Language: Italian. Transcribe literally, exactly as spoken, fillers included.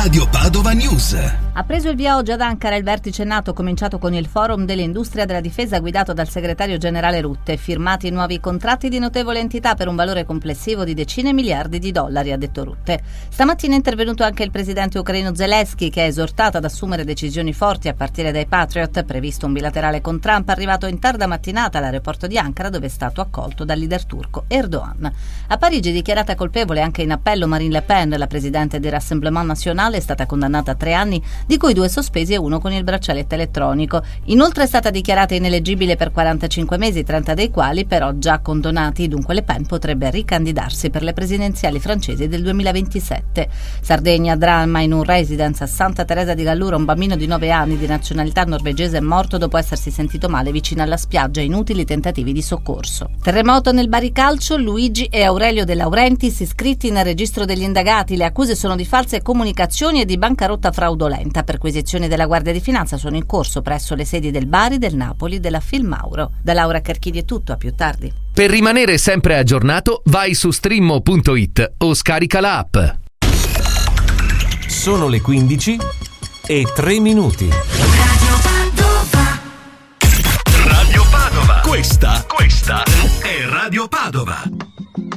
Radio Padova News. Ha preso il via oggi ad Ankara il vertice NATO cominciato con il Forum dell'Industria della Difesa guidato dal segretario generale Rutte. Firmati nuovi contratti di notevole entità per un valore complessivo di decine miliardi di dollari, ha detto Rutte. Stamattina è intervenuto anche il presidente ucraino Zelensky, che ha esortato ad assumere decisioni forti a partire dai Patriot. Previsto un bilaterale con Trump, arrivato in tarda mattinata all'aeroporto di Ankara, dove è stato accolto dal leader turco Erdogan. A Parigi, dichiarata colpevole anche in appello Marine Le Pen, la presidente del Rassemblement National, è stata condannata a tre anni, di cui due sospesi e uno con il braccialetto elettronico. Inoltre è stata dichiarata ineleggibile per quarantacinque mesi, trenta dei quali però già condonati. Dunque Le Pen potrebbe ricandidarsi per le presidenziali francesi del duemilaventisette. Sardegna, dramma in un residence a Santa Teresa di Gallura. Un bambino di nove anni di nazionalità norvegese è morto dopo essersi sentito male vicino alla spiaggia. Inutili tentativi di soccorso. Terremoto nel Bari Calcio. Luigi e Aurelio De Laurentiis iscritti nel registro degli indagati. Le accuse sono di false comunicazioni e di bancarotta fraudolenta. Perquisizioni della Guardia di Finanza sono in corso presso le sedi del Bari, del Napoli, della Filmauro. Da Laura Carchidi è tutto, a più tardi. Per rimanere sempre aggiornato, vai su streammo punto it o scarica la app. Sono le quindici e tre minuti. Radio Padova. Radio Padova. Questa, questa è Radio Padova.